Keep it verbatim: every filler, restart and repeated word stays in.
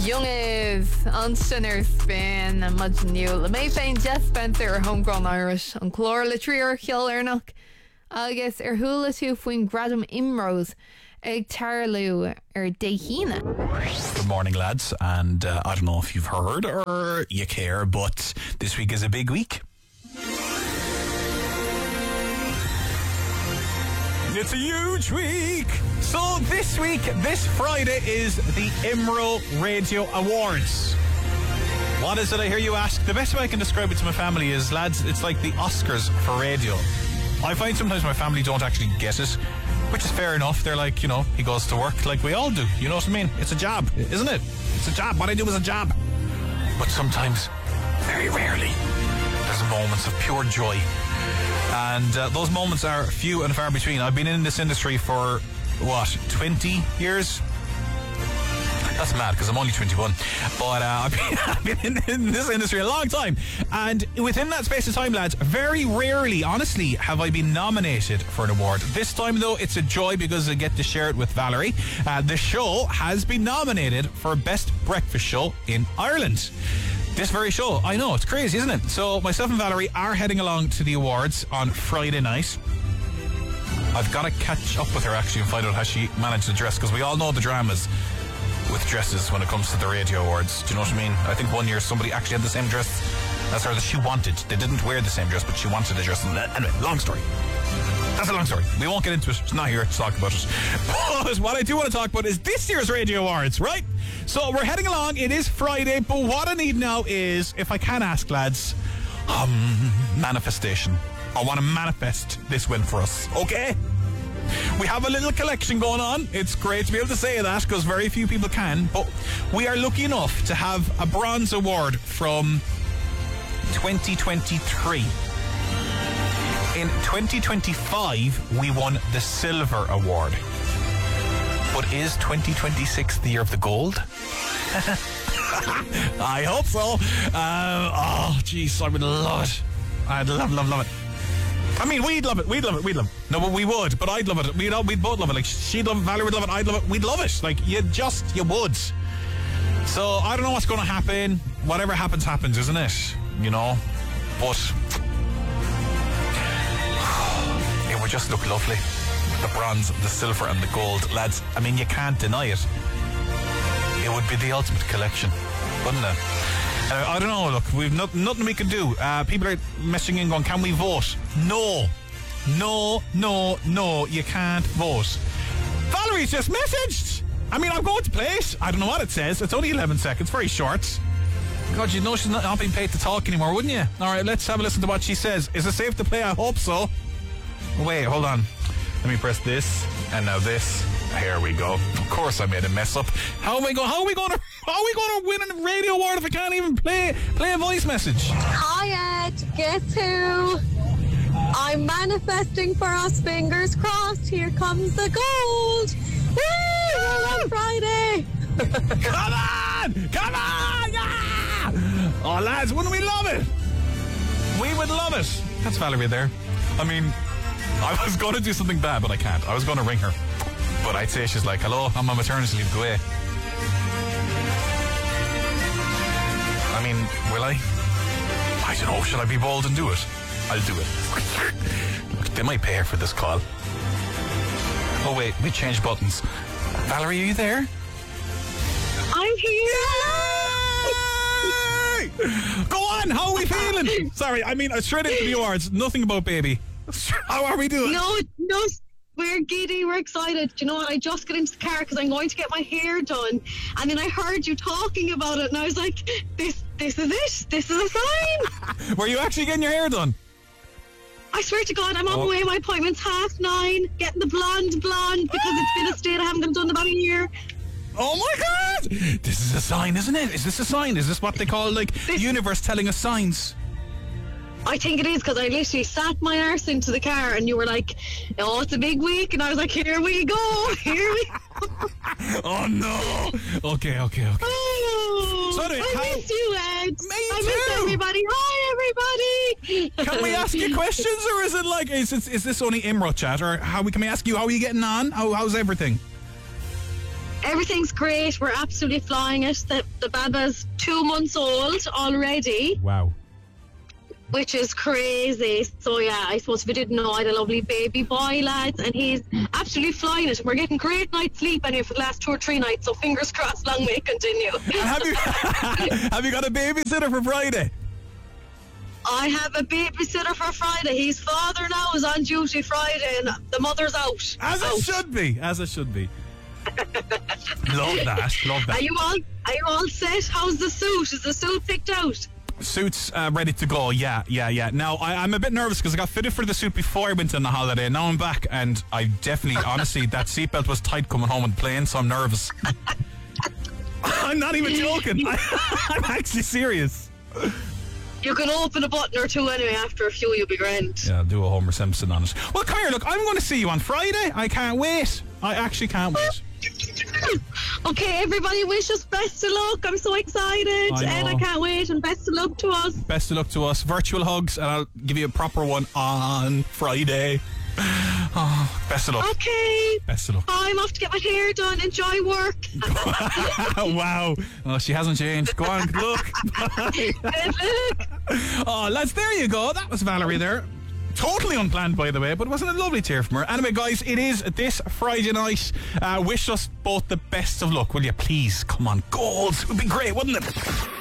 Young is an sinner Spain a mud new le mé féin Jeff Spencer ar homegrown Irish an chlór le tríor cheol arnach agus ar thula tú faoin gradam imrose ag tarlú ar déhína. Good morning, lads, and uh, I don't know if you've heard or you care, but this week is a big week. It's a huge week. So this week, this Friday, is the I M R O Radio Awards. What is it, I hear you ask? The best way I can describe it to my family is, lads, it's like the Oscars for radio. I find sometimes my family don't actually get it, which is fair enough. They're like, you know, he goes to work like we all do. You know what I mean? It's a job, isn't it? It's a job. What I do is a job. But sometimes, very rarely, there's moments of pure joy. And uh, those moments are few and far between. I've been in this industry for, what, twenty years? That's mad, because I'm only twenty-one. But uh, I've been, I've been in, in this industry a long time. And within that space of time, lads, very rarely, honestly, have I been nominated for an award. This time, though, it's a joy because I get to share it with Valerie. Uh, the show has been nominated for Best Breakfast Show in Ireland. This very show. I know, it's crazy, isn't it? So myself and Valerie are heading along to the awards on Friday night. I've got to catch up with her actually and find out how she managed the dress, because we all know the dramas with dresses when it comes to the radio awards. Do you know what I mean? I think one year somebody actually had the same dress as her that she wanted. They didn't wear the same dress, but she wanted the dress. Anyway, long story. That's a long story. We won't get into it. It's not here to talk about it. But what I do want to talk about is this year's Radio Awards, right? So we're heading along. It is Friday, but what I need now is, if I can ask, lads, um, manifestation. I want to manifest this win for us, okay? We have a little collection going on. It's great to be able to say that because very few people can, but we are lucky enough to have a bronze award from twenty twenty-three. In twenty twenty-five, we won the silver award. But is twenty twenty-six the year of the gold? I hope so. Um, oh, jeez, I would love it. I'd love, love, love it. I mean, we'd love it. We'd love it. We'd love it. No, but we would. But I'd love it. We'd, we'd both love it. Like, she'd love it. Valerie would love it. I'd love it. We'd love it. Like, you just, you would. So, I don't know what's going to happen. Whatever happens, happens, isn't it? You know? But it would just look lovely. The bronze, the silver, and the gold. Lads, I mean, you can't deny it. It would be the ultimate collection, wouldn't it? Uh, I don't know, look, we've not, nothing we can do. Uh, people are messaging in going, can we vote? No. No, no, no, you can't vote. Valerie's just messaged. I mean, I'm going to play it. I don't know what it says. It's only eleven seconds, very short. God, you know she's not, not being paid to talk anymore, wouldn't you? All right, let's have a listen to what she says. Is it safe to play? I hope so. Wait, hold on. Let me press this, and now this. Here we go. Of course I made a mess up. How am I going? How are we going to? How are we going to win a radio award if I can't even play play a voice message? Hi Ed, guess who? I'm manifesting for us. Fingers crossed. Here comes the gold. Woo! On Friday. Come on! Come on! Yeah! Oh lads, wouldn't we love it? We would love it. That's Valerie there. I mean, I was going to do something bad, but I can't. I was going to ring her. But I'd say she's like, hello, I'm on maternity leave, go away. I mean, will I? I don't know, should I be bold and do it? I'll do it. Look, they might pay her for this call. Oh wait, we changed buttons. Valerie, are you there? I'm here. Yay! Go on, how are we feeling? Sorry, I mean, straight into the awards, nothing about baby. How are we doing? No, no. We're giddy, we're excited. Do you know what? I just got into the car because I'm going to get my hair done. And then I heard you talking about it and I was like, this this is it. This is a sign. Were you actually getting your hair done? I swear to God, I'm on oh. my way. My appointment's half nine. Getting the blonde blonde because it's been a state I haven't done in about a year. Oh my God! This is a sign, isn't it? Is this a sign? Is this what they call, like, this- the universe telling us signs? I think it is because I literally sat my arse into the car and you were like, oh, it's a big week. And I was like, here we go. Here we go. Oh, no. Okay, okay, okay. Oh, so anyway, I how... miss you, Ed. Me I too. miss everybody. Hi, everybody. Can we ask you questions or is it like, is, it, is this only I M R O chat? Or how we, can we ask you, how are you getting on? How, how's everything? Everything's great. We're absolutely flying it. The, the baba's two months old already. Wow. Which is crazy. So yeah, I suppose if you didn't know, I had a lovely baby boy, lads, and he's absolutely flying it. We're getting great night's sleep anyway for the last two or three nights, so fingers crossed, long may it continue. have you have you got a babysitter for Friday? I have a babysitter for Friday. His father now is on duty Friday and the mother's out. As out. it should be. As it should be. Love that. Love that. Are you all are you all set? How's the suit? Is the suit picked out? Suit's uh, ready to go. Yeah, yeah, yeah. Now, I, I'm a bit nervous because I got fitted for the suit before I went on the holiday. Now I'm back and I definitely, honestly, that seatbelt was tight coming home on the plane, so I'm nervous. I'm not even joking. I, I'm actually serious. You can open a button or two anyway. After a few, you'll be grand. Yeah, I'll do a Homer Simpson on it. Well, come here, look, I'm going to see you on Friday. I can't wait. I actually can't wait. Okay, everybody, wish us best of luck. I'm so excited, I and I can't wait. And best of luck to us. Best of luck to us. Virtual hugs, and I'll give you a proper one on Friday. Oh, best of luck. Okay. Best of luck. I'm off to get my hair done. Enjoy work. Wow. Oh, she hasn't changed. Go on, good luck. Bye. Good luck. Oh, lads, there you go. That was Valerie there. Totally unplanned, by the way, but wasn't a lovely cheer from her. Anyway, guys, it is this Friday night. Uh, wish us both the best of luck, will you? Please, come on. Goals. It would be great, wouldn't it?